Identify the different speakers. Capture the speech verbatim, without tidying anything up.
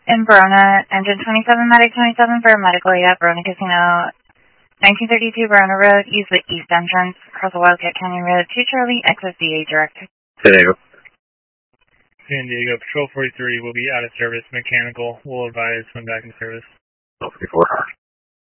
Speaker 1: In Verona, engine twenty-seven, Medic twenty-seven for medical at Verona Casino, nineteen thirty-two Verona Road, use the east entrance, across the Wildcat Canyon Road, two Charlie, exit D A direct.
Speaker 2: San Diego.
Speaker 3: San Diego, Patrol forty-three will be out of service, mechanical, will advise when back in service.
Speaker 2: forty-four.